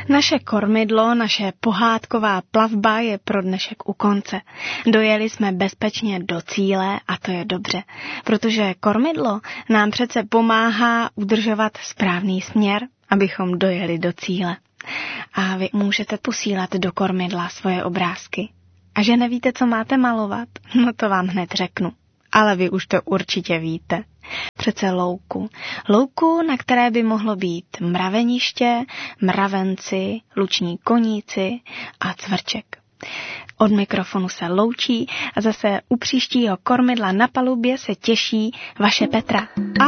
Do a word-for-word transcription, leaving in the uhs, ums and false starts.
Naše kormidlo, naše pohádková plavba je pro dnešek u konce. Dojeli jsme bezpečně do cíle a to je dobře, protože kormidlo nám přece pomáhá udržovat správný směr, abychom dojeli do cíle. A vy můžete posílat do kormidla svoje obrázky. A že nevíte, co máte malovat, no to vám hned řeknu. Ale vy už to určitě víte. Přece louku. Louku, na které by mohlo být mraveniště, mravenci, luční koníci a cvrček. Od mikrofonu se loučí a zase u příštího kormidla na palubě se těší vaše Petra.